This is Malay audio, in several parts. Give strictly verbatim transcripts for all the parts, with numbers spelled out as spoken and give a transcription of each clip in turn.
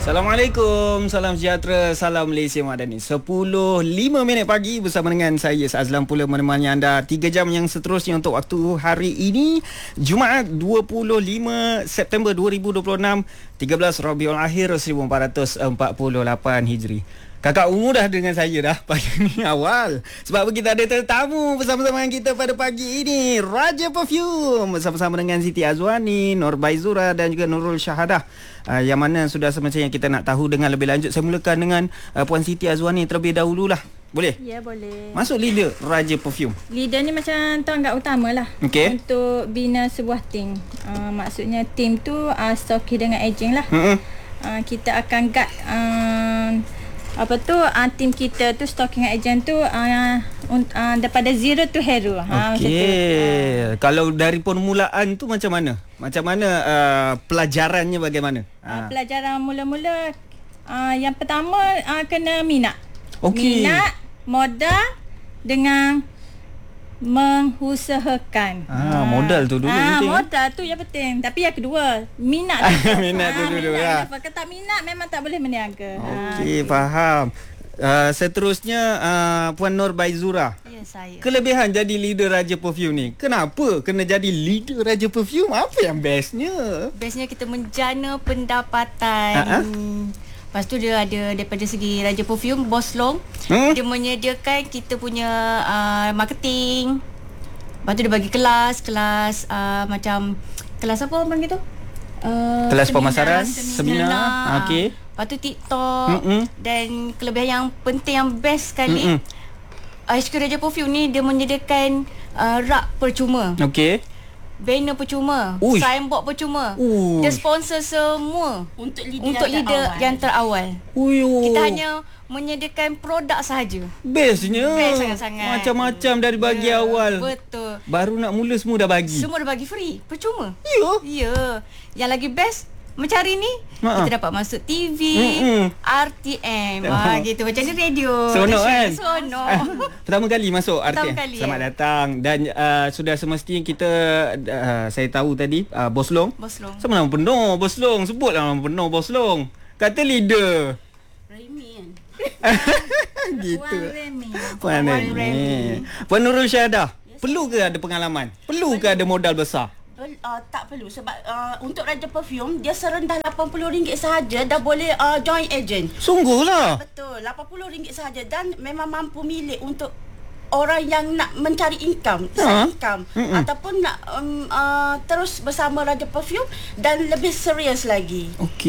Assalamualaikum, salam sejahtera, salam Malaysia Madani. sepuluh lima minit pagi bersama dengan saya Azlan pula menemani anda tiga jam yang seterusnya untuk waktu hari ini, Jumaat dua puluh lima September dua ribu dua puluh enam, tiga belas Rabiul Akhir seribu empat ratus empat puluh lapan Hijri. Kakak Ungu dah dengan saya dah pagi ni awal. Sebab kita ada tetamu bersama-sama dengan kita pada pagi ini. Raja Perfume bersama-sama dengan Siti Azwani, Nur Baizura dan juga Nurul Syahadah. Uh, yang mana sudah semestinya kita nak tahu dengan lebih lanjut. Saya mulakan dengan uh, Puan Siti Azwani terlebih dahululah. Boleh? Ya, boleh. Masuk leader Raja Perfume. Leader ni macam tanggap utama lah. Okay. Untuk bina sebuah tim. Uh, maksudnya tim tu uh, stoki dengan agent lah. Mm-mm. Uh, kita akan guide uh, apa tu uh, tim kita tu stocking agent tu uh, uh, daripada zero to hero. Ha, Okey. Uh. Kalau dari permulaan tu macam mana? Macam mana uh, pelajarannya bagaimana? Uh, pelajaran mula-mula uh, yang pertama uh, kena minat. Okey. Minat, modal dengan mengusahakan. Ah, modal tu dulu ah, penting. Modal tu yang penting. Tapi yang kedua, minat. minat tu dulu lah. Kalau tak minat memang tak boleh berniaga. Okey, ha. Faham. Uh, seterusnya uh, Puan Nur Baizura. Ya, saya. Kelebihan jadi leader Raja Perfume ni. Kenapa kena jadi leader Raja Perfume? Apa yang bestnya? Bestnya kita menjana pendapatan. Uh-huh. Lepas tu dia ada daripada segi Raja Perfume, Bos Long. Hmm? Dia menyediakan kita punya uh, marketing. Lepas tu dia bagi kelas, kelas uh, macam kelas apa orang panggil tu? Uh, kelas seminar, pemasaran, seminar. seminar. Okey. Lepas tu TikTok. Mm-mm. Dan kelebihan yang penting, yang best sekali, uh, H Q Raja Perfume ni dia menyediakan uh, rak percuma. Okey. Banner percuma, Uish. signboard percuma. Uish. Dia sponsor semua untuk leader, untuk yang, leader terawal. yang terawal. Uyuh. Kita hanya menyediakan produk sahaja. Bestnya. Best sangat-sangat. Macam-macam dari bagi ya, awal. Betul. Baru nak mula semua dah bagi. Semua dah bagi free, percuma. Ya. Ya. Yang lagi best macam hari ni, Ha-ha. kita dapat masuk T V, Mm-mm. R T M. Ah, gitu macam ni radio. Seronok kan? Seronok. Pertama kali masuk R T M. Pertama kali, Selamat ya. datang. Dan uh, sudah semestinya kita uh, saya tahu tadi uh, Bos Long. Bos Long. Sama nama penuh Bos Long. Sebutlah nama penuh Bos Long. Kata leader. Remy kan. Gitu. Puan Remy. Puan Remy. Puan Nurul Syahadah. Perlu ke ada pengalaman? Perlu ke ada modal besar? Uh, tak perlu sebab uh, untuk Raja Perfume dia serendah lapan puluh ringgit sahaja dah boleh uh, join agent. Sungguhlah. Betul, lapan puluh ringgit sahaja dan memang mampu milik untuk orang yang nak mencari income, Ha? side income Mm-mm. ataupun nak um, uh, terus bersama Raja Perfume dan lebih serius lagi.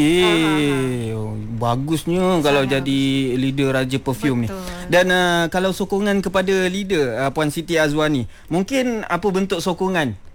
Okey. Oh, bagusnya kalau jadi leader Raja Perfume Betul. ni. Dan uh, kalau sokongan kepada leader uh, Puan Siti Azwani, mungkin apa bentuk sokongan